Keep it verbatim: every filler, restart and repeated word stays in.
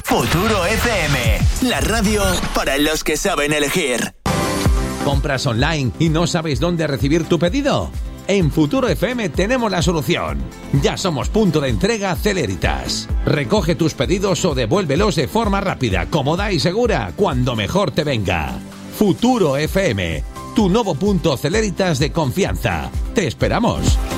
Futuro F M, la radio para los que saben elegir. ¿Compras online y no sabes dónde recibir tu pedido? En Futuro F M tenemos la solución. Ya somos punto de entrega Celeritas. Recoge tus pedidos o devuélvelos de forma rápida, cómoda y segura, cuando mejor te venga. Futuro F M, tu nuevo punto Celeritas de confianza. Te esperamos.